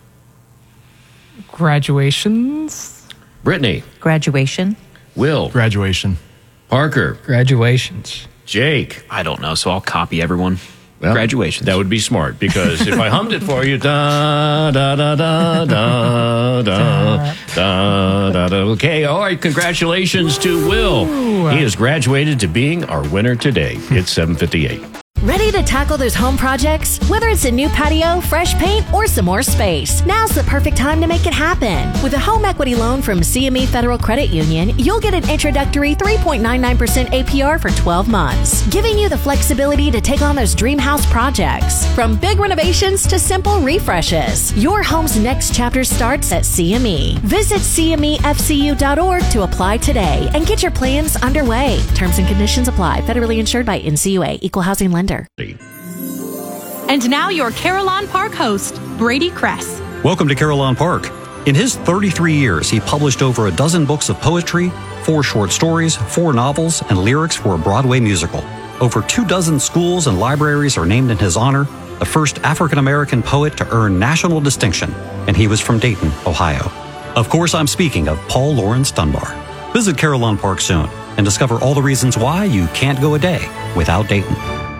Graduations. Brittany? Graduation. Will? Graduation. Parker? Graduations. Jake? I don't know, so I'll copy everyone. Well, Graduations. That would be smart, because if I hummed it for you, da da da da da da da da da. Okay, all right. Congratulations to Will. He has graduated to being our winner today. It's seven fifty-eight. Ready to tackle those home projects? Whether it's a new patio, fresh paint, or some more space, now's the perfect time to make it happen. With a home equity loan from C M E Federal Credit Union, you'll get an introductory three point nine nine percent A P R for twelve months, giving you the flexibility to take on those dream house projects. From big renovations to simple refreshes, your home's next chapter starts at C M E. Visit C M E F C U dot org to apply today and get your plans underway. Terms and conditions apply. Federally insured by N C U A. Equal housing lender. And now your Carillon Park host, Brady Kress. Welcome to Carillon Park. In his thirty-three years, he published over a dozen books of poetry, four short stories, four novels, and lyrics for a Broadway musical. Over two dozen schools and libraries are named in his honor, the first African-American poet to earn national distinction, and he was from Dayton, Ohio. Of course, I'm speaking of Paul Laurence Dunbar. Visit Carillon Park soon and discover all the reasons why you can't go a day without Dayton.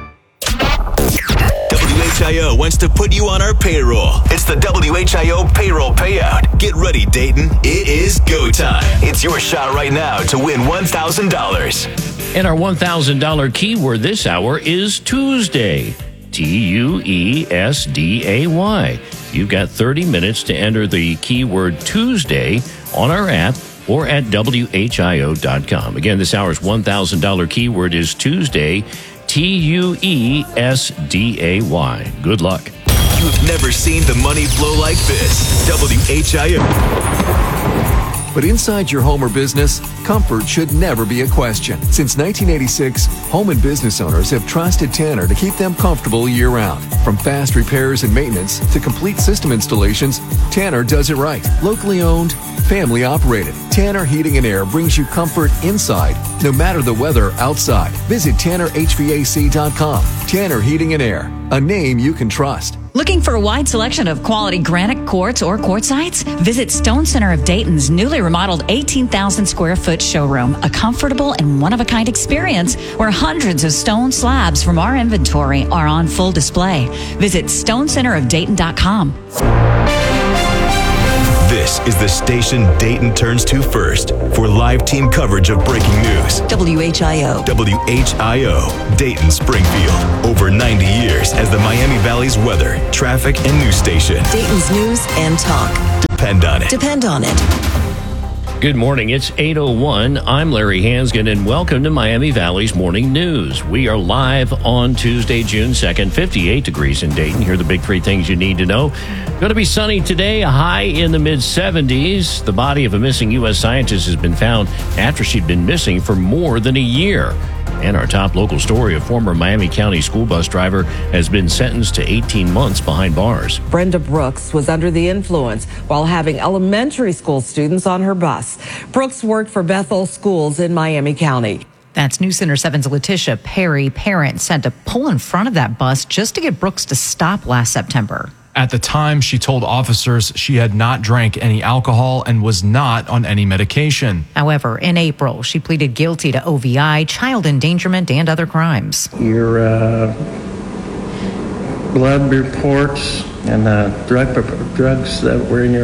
W H I O wants to put you on our payroll. It's the W H I O payroll payout. Get ready, Dayton. It is go time. It's your shot right now to win one thousand dollars. And our one thousand dollars keyword this hour is Tuesday. T U E S D A Y. You've got thirty minutes to enter the keyword Tuesday on our app or at W H I O dot com. Again, this hour's one thousand dollars keyword is Tuesday, T U E S D A Y. Good luck. You've never seen the money flow like this. W H I O. But inside your home or business, comfort should never be a question. Since nineteen eighty-six, home and business owners have trusted Tanner to keep them comfortable year-round. From fast repairs and maintenance to complete system installations, Tanner does it right. Locally owned, family operated. Tanner Heating and Air brings you comfort inside, no matter the weather outside. Visit Tanner H V A C dot com. Tanner Heating and Air, a name you can trust. Looking for a wide selection of quality granite quartz or quartzites? Visit Stone Center of Dayton's newly remodeled eighteen thousand square foot showroom, a comfortable and one-of-a-kind experience where hundreds of stone slabs from our inventory are on full display. Visit stone center of dayton dot com. This is the station Dayton turns to first for live team coverage of breaking news. W H I O. W H I O, Dayton Springfield. Over ninety years as the Miami Valley's weather, traffic, and news station. Dayton's news and talk. Depend on it. Depend on it. Good morning. It's eight oh one. I'm Larry Hansgen, and welcome to Miami Valley's Morning News. We are live on Tuesday, June second, fifty-eight degrees in Dayton. Here are the big three things you need to know. Going to be sunny today, a high in the mid seventies. The body of a missing U S scientist has been found after she'd been missing for more than a year. And our top local story, a former Miami County school bus driver has been sentenced to eighteen months behind bars. Brenda Brooks was under the influence while having elementary school students on her bus. Brooks worked for Bethel Schools in Miami County. That's News Center seven's Letitia Perry. Parents had to pull in front of that bus just to get Brooks to stop last September. At the time, she told officers she had not drank any alcohol and was not on any medication. However, in April, she pleaded guilty to O V I, child endangerment, and other crimes. Your uh, blood reports and uh, drug drugs that were in your,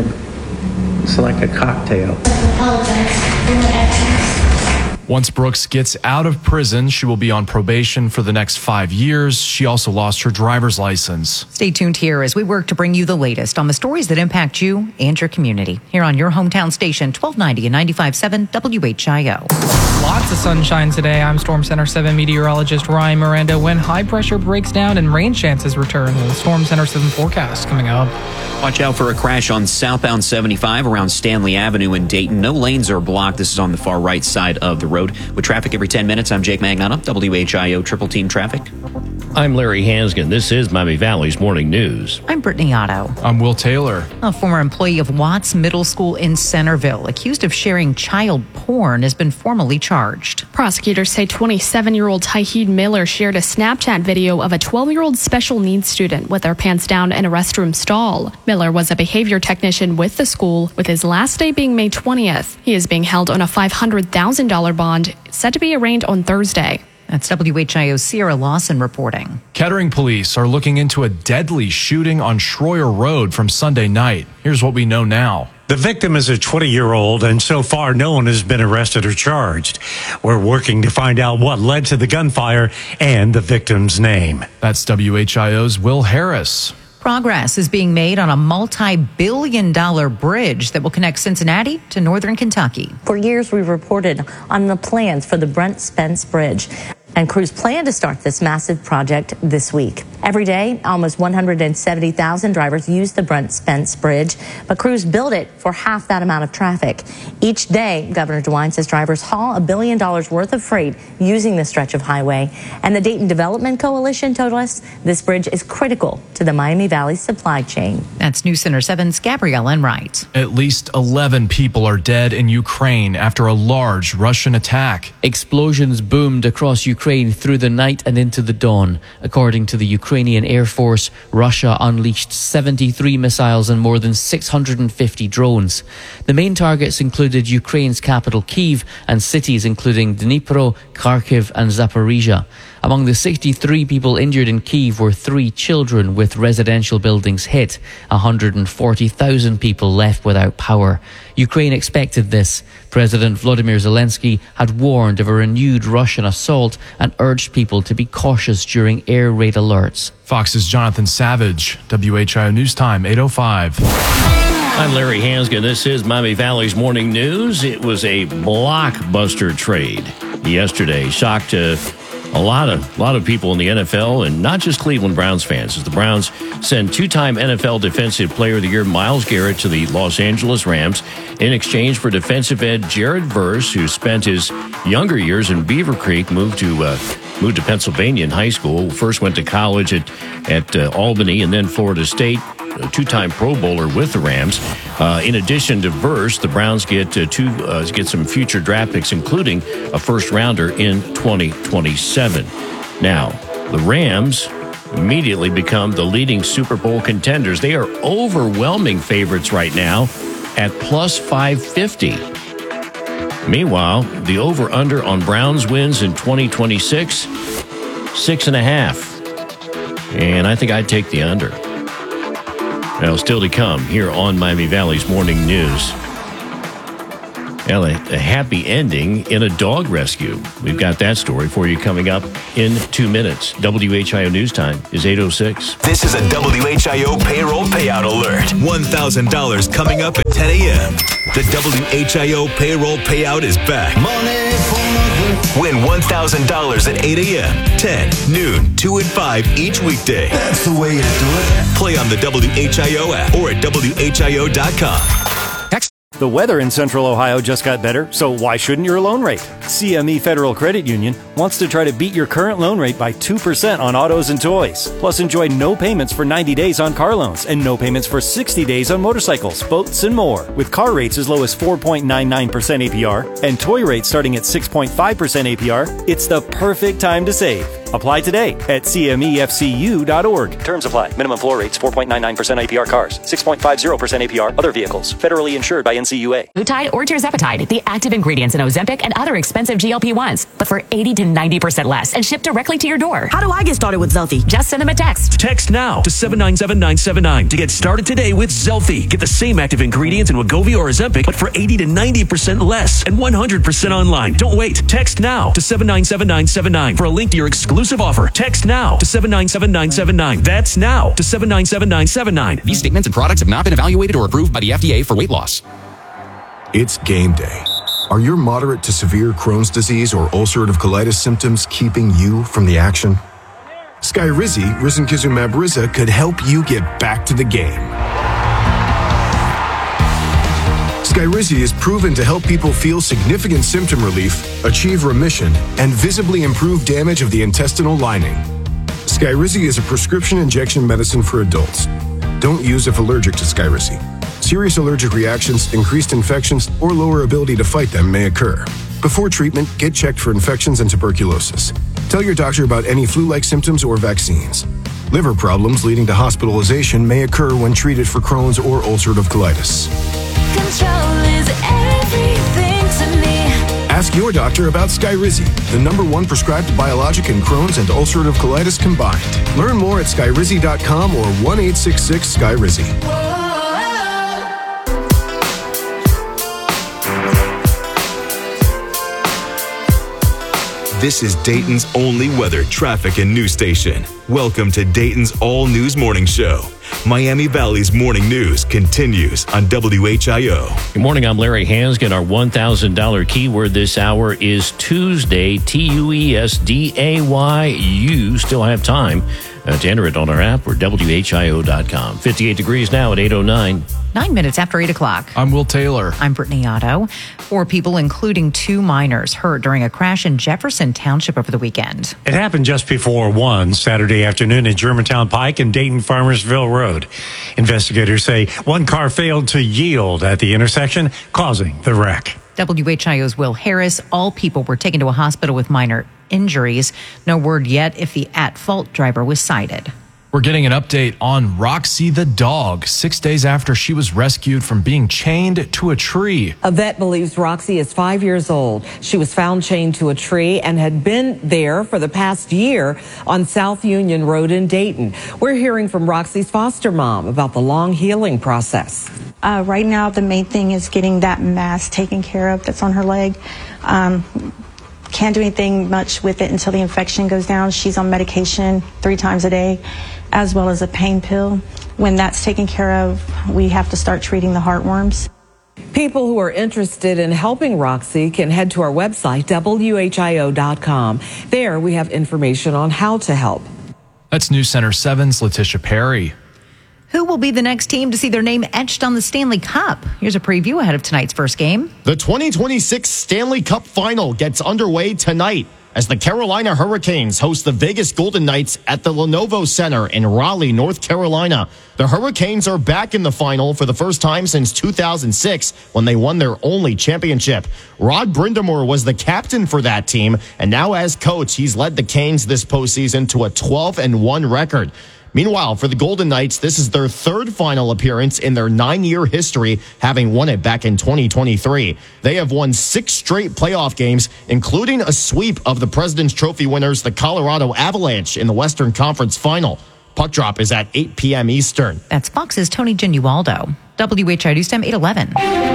it's like a cocktail. I apologize for my actions. Once Brooks gets out of prison, she will be on probation for the next five years. She also lost her driver's license. Stay tuned here as we work to bring you the latest on the stories that impact you and your community. Here on your hometown station, twelve ninety and ninety-five point seven W H I O. Lots of sunshine today. I'm Storm Center seven meteorologist Ryan Miranda. When high pressure breaks down and rain chances return, the Storm Center seven forecast coming up. Watch out for a crash on southbound seventy-five around Stanley Avenue in Dayton. No lanes are blocked. This is on the far right side of the road. With traffic every ten minutes, I'm Jake Magnata, W H I O Triple Team Traffic. I'm Larry Hansgen. This is Miami Valley's Morning News. I'm Brittany Otto. I'm Will Taylor. A former employee of Watts Middle School in Centerville, accused of sharing child porn, has been formally charged. Prosecutors say twenty-seven-year-old Tyheed Miller shared a Snapchat video of a twelve-year-old special needs student with their pants down in a restroom stall. Miller was a behavior technician with the school, with his last day being May twentieth. He is being held on a five hundred thousand dollars bond, set to be arraigned on Thursday. That's W H I O's Sierra Lawson reporting. Kettering police are looking into a deadly shooting on Schroyer Road from Sunday night. Here's what we know now. The victim is a twenty-year-old, and so far no one has been arrested or charged. We're working to find out what led to the gunfire and the victim's name. That's W H I O's Will Harris. Progress is being made on a multi-billion dollar bridge that will connect Cincinnati to northern Kentucky. For years, we've reported on the plans for the Brent Spence Bridge, and crews plan to start this massive project this week. Every day, almost one hundred seventy thousand drivers use the Brent Spence Bridge, but crews build it for half that amount of traffic. Each day, Governor DeWine says drivers haul a billion dollars worth of freight using this stretch of highway. And the Dayton Development Coalition told us this bridge is critical to the Miami Valley supply chain. That's News Center seven's Gabrielle Enright. At least eleven people are dead in Ukraine after a large Russian attack. Explosions boomed across Ukraine through the night and into the dawn. According to the Ukrainian Air Force, Russia unleashed seventy-three missiles and more than six hundred fifty drones. The main targets included Ukraine's capital Kyiv and cities including Dnipro, Kharkiv and Zaporizhia. Among the sixty-three people injured in Kyiv were three children, with residential buildings hit. one hundred forty thousand people left without power. Ukraine expected this. President Volodymyr Zelensky had warned of a renewed Russian assault and urged people to be cautious during air raid alerts. Fox's Jonathan Savage, W H I O News Time, eight oh five. I'm Larry Hansgen. This is Miami Valley's Morning News. It was a blockbuster trade yesterday. Shocked uh, a lot of a lot of people in the N F L, and not just Cleveland Browns fans, as the Browns send two-time N F L Defensive Player of the Year Myles Garrett to the Los Angeles Rams in exchange for defensive end Jared Verse, who spent his younger years in Beaver Creek, moved to uh, moved to Pennsylvania in high school. First went to college at at uh, Albany and then Florida State. A two-time Pro Bowler with the Rams. Uh, in addition to Verse, the Browns get uh, two uh, get some future draft picks, including a first-rounder in twenty twenty-seven. Now, the Rams immediately become the leading Super Bowl contenders. They are overwhelming favorites right now at plus five fifty. Meanwhile, the over-under on Browns wins in twenty twenty-six, six and a half. And I think I'd take the under. Now, still to come here on Miami Valley's Morning News. Well, a, a happy ending in a dog rescue. We've got that story for you coming up in two minutes. W H I O News Time is eight oh six. This is a W H I O payroll payout alert. one thousand dollars coming up at ten a.m. The W H I O payroll payout is back. Money for Win one thousand dollars at eight a.m., ten, noon, two, and five each weekday. That's the way to do it. Play on the W H I O app or at W H I O dot com. The weather in Central Ohio just got better, so why shouldn't your loan rate? C M E Federal Credit Union wants to try to beat your current loan rate by two percent on autos and toys. Plus, enjoy no payments for ninety days on car loans and no payments for sixty days on motorcycles, boats, and more. With car rates as low as four point nine nine percent A P R and toy rates starting at six point five percent A P R, it's the perfect time to save. Apply today at C M E F C U dot org. Terms apply. Minimum floor rates four point nine nine percent A P R cars, six point five zero percent A P R other vehicles. Federally insured by N C U A. Ozempic or tirzepatide, the active ingredients in Ozempic and other expensive G L P ones, but for eighty to ninety percent less and shipped directly to your door. How do I get started with Zelfie? Just send them a text. Text now to seven nine seven nine seven nine to get started today with Zelfie. Get the same active ingredients in Wegovy or Ozempic, but for eighty to ninety percent less and one hundred percent online. Don't wait. Text now to seven nine seven nine seven nine for a link to your exclusive offer. Text now to seven nine seven nine seven nine. That's now to seven nine seven nine seven nine. These statements and products have not been evaluated or approved by the F D A for weight loss. It's game day. Are your moderate to severe Crohn's disease or ulcerative colitis symptoms keeping you from the action? Skyrizi, risankizumab Riza, could help you get back to the game. Skyrizi is proven to help people feel significant symptom relief, achieve remission, and visibly improve damage of the intestinal lining. Skyrizi is a prescription injection medicine for adults. Don't use if allergic to Skyrizi. Serious allergic reactions, increased infections, or lower ability to fight them may occur. Before treatment, get checked for infections and tuberculosis. Tell your doctor about any flu-like symptoms or vaccines. Liver problems leading to hospitalization may occur when treated for Crohn's or ulcerative colitis. Control is everything to me. Ask your doctor about Skyrizi, the number one prescribed biologic in Crohn's and ulcerative colitis combined. Learn more at skyrizi dot com or one eight six six Skyrizi. This is Dayton's only weather, traffic, and news station. Welcome to Dayton's All News Morning Show. Miami Valley's Morning News continues on W H I O. Good morning, I'm Larry Hansgen. Our one thousand dollars keyword this hour is Tuesday, T U E S D A Y. You still have time uh, to enter it on our app or W H I O dot com. fifty-eight degrees now at eight oh nine. Nine minutes after eight o'clock. I'm Will Taylor. I'm Brittany Otto. Four people, including two minors, hurt during a crash in Jefferson Township over the weekend. It happened just before one Saturday afternoon at Germantown Pike and Dayton Farmersville Road. Investigators say one car failed to yield at the intersection, causing the wreck. W H I O's Will Harris. All people were taken to a hospital with minor injuries. No word yet if the at-fault driver was cited. We're getting an update on Roxy the dog, six days after she was rescued from being chained to a tree. A vet believes Roxy is five years old. She was found chained to a tree and had been there for the past year on South Union Road in Dayton. We're hearing from Roxy's foster mom about the long healing process. Uh, right now, the main thing is getting that mass taken care of that's on her leg. Um, Can't do anything much with it until the infection goes down. She's on medication three times a day. as well as a pain pill. When that's taken care of, we have to start treating the heartworms. People who are interested in helping Roxy can head to our website, W H I O dot com. There we have information on how to help. That's News Center seven's Letitia Perry. Who will be the next team to see their name etched on the Stanley Cup? Here's a preview ahead of tonight's first game. The twenty twenty-six Stanley Cup Final gets underway tonight as the Carolina Hurricanes host the Vegas Golden Knights at the Lenovo Center in Raleigh, North Carolina. The Hurricanes are back in the final for the first time since two thousand six when they won their only championship. Rod Brind'Amour was the captain for that team, and now as coach, he's led the Canes this postseason to a twelve and one record. Meanwhile, for the Golden Knights, this is their third final appearance in their nine-year history, having won it back in twenty twenty-three. They have won six straight playoff games, including a sweep of the President's Trophy winners, the Colorado Avalanche, in the Western Conference Final. Puck drop is at eight p.m. Eastern. That's Fox's Tony Genualdo. W H I O News Time eight eleven.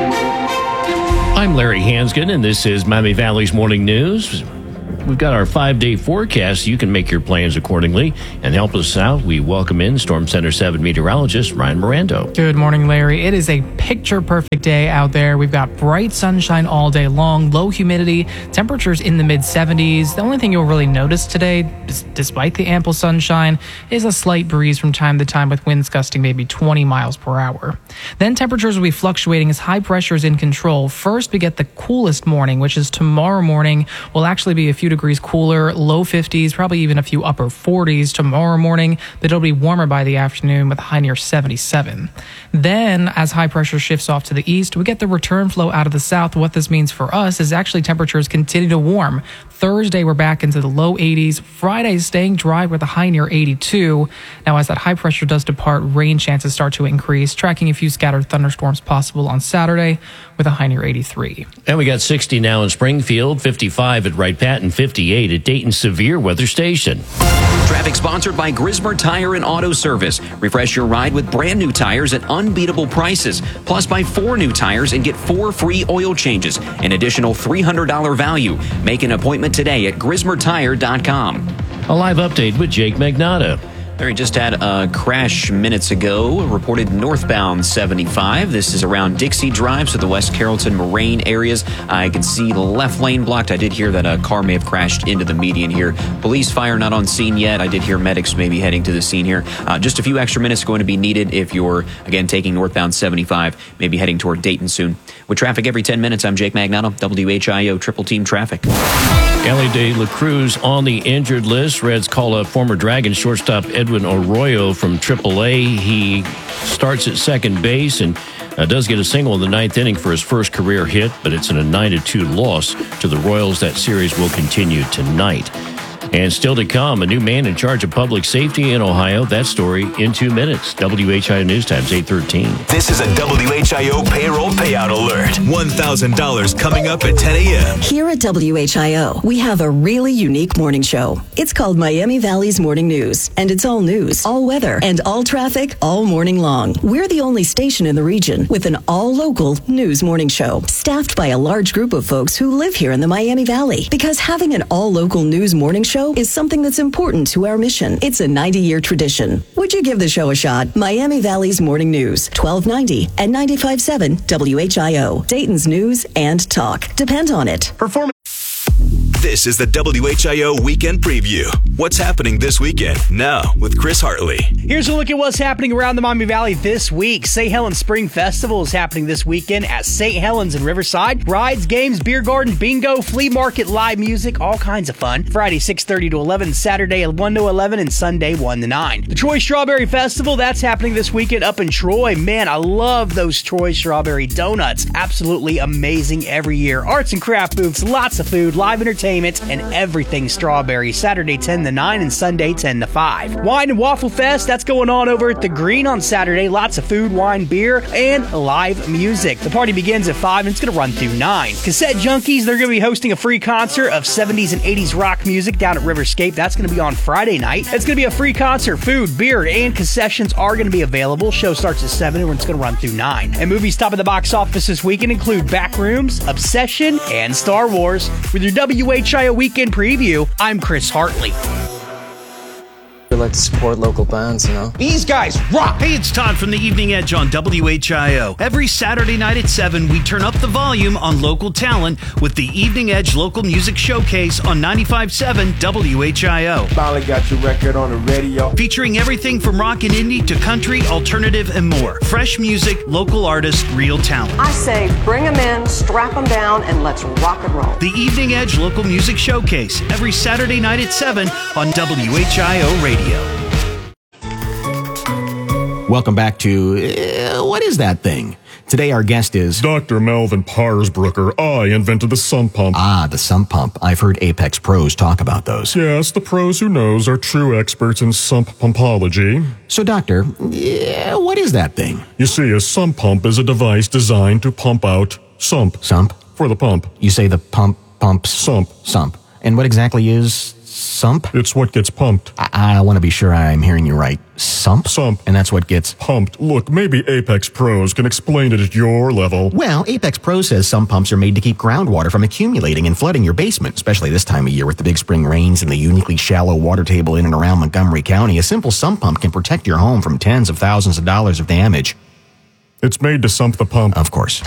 I'm Larry Hansgen, and this is Miami Valley's Morning News. We've got our five-day forecast. You can make your plans accordingly and help us out. We welcome in Storm Center seven meteorologist Ryan Mirando. Good morning, Larry. It is a picture-perfect day out there. We've got bright sunshine all day long, low humidity, temperatures in the mid seventies. The only thing you'll really notice today, despite the ample sunshine, is a slight breeze from time to time with winds gusting maybe twenty miles per hour. Then temperatures will be fluctuating as high pressure is in control. First, we get the coolest morning, which is tomorrow morning. Will actually be a few degrees cooler, low fifties, probably even a few upper forties tomorrow morning, but it'll be warmer by the afternoon with a high near seventy-seven. Then, as high pressure shifts off to the east, we get the return flow out of the south. What this means for us is actually temperatures continue to warm. Thursday, we're back into the low eighties. Friday, staying dry with a high near eighty-two. Now, as that high pressure does depart, rain chances start to increase, tracking a few scattered thunderstorms possible on Saturday with a high near eighty-three. And we got sixty now in Springfield, fifty-five at Wright Patton, fifty-eight at Dayton Severe Weather Station. Traffic sponsored by Grismer Tire and Auto Service. Refresh your ride with brand new tires at unbeatable prices. Plus, buy four new tires and get four free oil changes. An additional three hundred dollars value. Make an appointment today at grismer tire dot com. A live update with Jake Magnotta. Larry just had a crash minutes ago, reported northbound seventy-five. This is around Dixie Drive, so the West Carrollton, Moraine areas. I can see the left lane blocked. I did hear that a car may have crashed into the median here. Police fire not on scene yet. I did hear medics maybe heading to the scene here. Uh, just a few extra minutes going to be needed if you're, again, taking northbound seventy-five, maybe heading toward Dayton soon. With traffic every ten minutes, I'm Jake Magnotta, W H I O Triple Team Traffic. Ellie De La Cruz on the injured list. Reds call up former Dragons shortstop Edwin Arroyo from triple A. He starts at second base and uh, does get a single in the ninth inning for his first career hit, but it's in a nine to two loss to the Royals. That series will continue tonight. And still to come, a new man in charge of public safety in Ohio. That story in two minutes. W H I O News Times eight thirteen. This is a W H I O payroll payout alert. one thousand dollars coming up at ten a.m. Here at W H I O, we have a really unique morning show. It's called Miami Valley's Morning News, and it's all news, all weather, and all traffic all morning long. We're the only station in the region with an all-local news morning show, staffed by a large group of folks who live here in the Miami Valley. Because having an all-local news morning show is something that's important to our mission. It's a ninety-year tradition. Would you give the show a shot? Miami Valley's Morning News, twelve ninety and ninety-five point seven W H I O. Dayton's news and talk. Depend on it. Perform- This is the W H I O Weekend Preview. What's happening this weekend? Now with Chris Hartley. Here's a look at what's happening around the Miami Valley this week. Saint Helens Spring Festival is happening this weekend at Saint Helens in Riverside. Rides, games, beer garden, bingo, flea market, live music, all kinds of fun. Friday six thirty to eleven, Saturday one to eleven, and Sunday one to nine. The Troy Strawberry Festival, that's happening this weekend up in Troy. Man, I love those Troy Strawberry donuts. Absolutely amazing every year. Arts and craft booths, lots of food, live entertainment, and everything strawberry. Saturday ten to nine and Sunday ten to five. Wine and Waffle Fest, that's going on over at the Green on Saturday. Lots of food, wine, beer, and live music. The party begins at five and it's going to run through nine. Cassette Junkies, they're going to be hosting a free concert of seventies and eighties rock music down at Riverscape. That's going to be on Friday night. It's going to be a free concert. Food, beer, and concessions are going to be available. Show starts at seven and it's going to run through nine. And movies top of the box office this weekend include Backrooms, Obsession, and Star Wars. With your W H I O Weekend Preview, I'm Chris Hartley. like to support local bands, you know? These guys rock! Hey, it's Todd from the Evening Edge on W H I O. Every Saturday night at seven, we turn up the volume on local talent with the Evening Edge Local Music Showcase on ninety-five point seven W H I O. Finally got your record on the radio. Featuring everything from rock and indie to country, alternative, and more. Fresh music, local artists, real talent. I say bring them in, strap them down, and let's rock and roll. The Evening Edge Local Music Showcase, every Saturday night at seven on W H I O Radio. Welcome back to uh, What Is That Thing? Today our guest is Doctor Melvin Parsbrucker. I invented the sump pump. Ah, the sump pump. I've heard Apex pros talk about those. Yes, the pros who knows are true experts in sump pumpology. So, Doctor, yeah, what is that thing? You see, a sump pump is a device designed to pump out sump. Sump? For the pump. You say the pump pumps? Sump. Sump. And what exactly is sump? It's what gets pumped. I, I want to be sure I'm hearing you right. Sump? Sump. And that's what gets pumped. Look, maybe Apex Pros can explain it at your level. Well, Apex Pro says sump pumps are made to keep groundwater from accumulating and flooding your basement, especially this time of year with the big spring rains and the uniquely shallow water table in and around Montgomery County. A simple sump pump can protect your home from tens of thousands of dollars of damage. It's made to sump the pump. Of course.